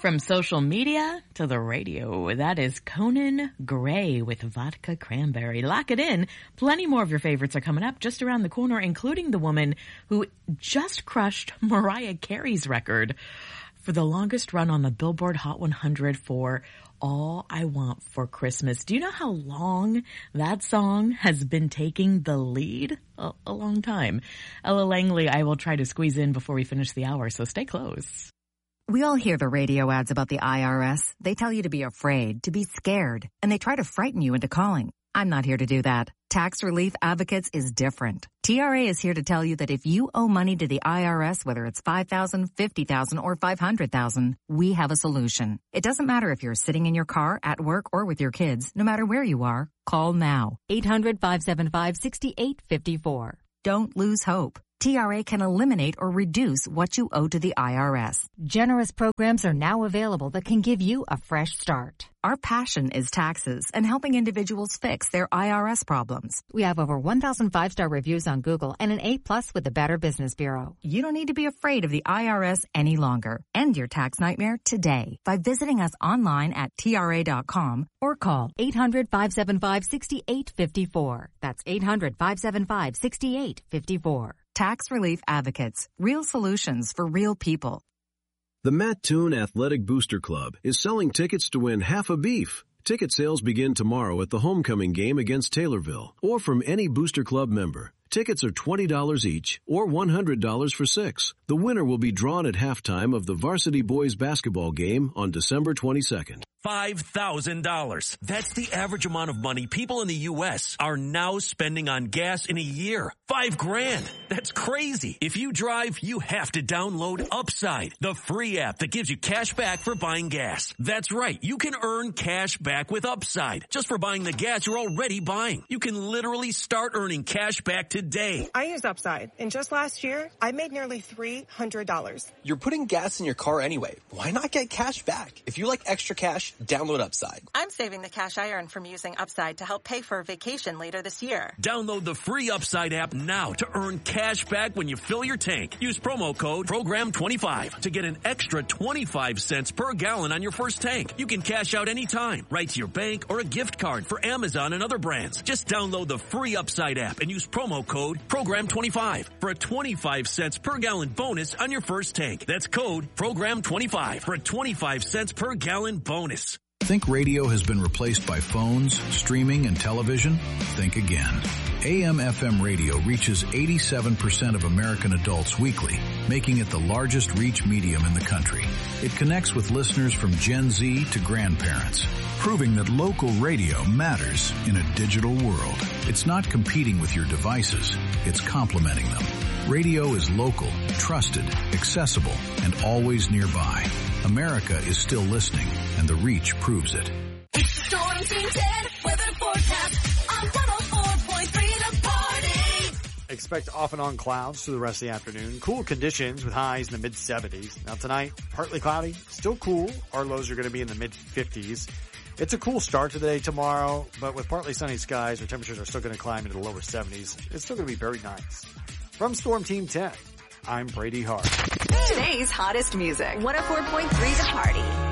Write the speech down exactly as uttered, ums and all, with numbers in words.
From social media to the radio, that is Conan Gray with Vodka Cranberry. Lock it in. Plenty more of your favorites are coming up just around the corner, including the woman who just crushed Mariah Carey's record for the longest run on the Billboard Hot one hundred for All I Want for Christmas. Do you know how long that song has been taking the lead? A, a long time. Ella Langley, I will try to squeeze in before we finish the hour, so stay close. We all hear the radio ads about the I R S. They tell you to be afraid, to be scared, and they try to frighten you into calling. I'm not here to do that. Tax Relief Advocates is different. T R A is here to tell you that if you owe money to the I R S, whether it's five thousand dollars, fifty thousand dollars, or five hundred thousand dollars, we have a solution. It doesn't matter if you're sitting in your car, at work, or with your kids. No matter where you are, call now. eight hundred, five seven five, six eight five four. Don't lose hope. T R A can eliminate or reduce what you owe to the I R S. Generous programs are now available that can give you a fresh start. Our passion is taxes and helping individuals fix their I R S problems. We have over one thousand five-star reviews on Google and an A plus with the Better Business Bureau. You don't need to be afraid of the I R S any longer. End your tax nightmare today by visiting us online at T R A dot com or call eight hundred, five seven five, six eight five four. That's eight hundred, five seven five, six eight five four. Tax Relief Advocates. Real solutions for real people. The Matt Toon Athletic Booster Club is selling tickets to win half a beef. Ticket sales begin tomorrow at the homecoming game against Taylorville or from any Booster Club member. Tickets are twenty dollars each or one hundred dollars for six. The winner will be drawn at halftime of the varsity boys basketball game on December twenty-second. five thousand dollars. That's the average amount of money people in the U S are now spending on gas in a year. Five grand. That's crazy. If you drive, you have to download Upside, the free app that gives you cash back for buying gas. That's right. You can earn cash back with Upside just for buying the gas you're already buying. You can literally start earning cash back today. I use Upside, and just last year, I made nearly three hundred dollars. You're putting gas in your car anyway. Why not get cash back? If you like extra cash, download Upside. I'm saving the cash I earn from using Upside to help pay for a vacation later this year. Download the free Upside app now to earn cash back when you fill your tank. Use promo code program twenty-five to get an extra twenty-five cents per gallon on your first tank. You can cash out anytime, right to your bank or a gift card for Amazon and other brands. Just download the free Upside app and use promo code program twenty-five for a twenty-five cents per gallon bonus on your first tank. That's code program twenty-five for a twenty-five cents per gallon bonus. Think radio has been replaced by phones, streaming, and television? Think again. A M F M radio reaches eighty-seven percent of American adults weekly, making it the largest reach medium in the country. It connects with listeners from Gen Z to grandparents, proving that local radio matters in a digital world. It's not competing with your devices, it's complementing them. Radio is local, trusted, accessible, and always nearby. America is still listening, and the reach proves it. It's Storm Team ten weather forecast on one oh four point three The Party. Expect off and on clouds through the rest of the afternoon. Cool conditions with highs in the mid seventies. Now tonight, partly cloudy, still cool. Our lows are going to be in the mid fifties. It's a cool start to the day tomorrow, but with partly sunny skies, our temperatures are still going to climb into the lower seventies. It's still going to be very nice. From Storm Team ten, I'm Brady Hart. Today's hottest music. one oh four point three The Party.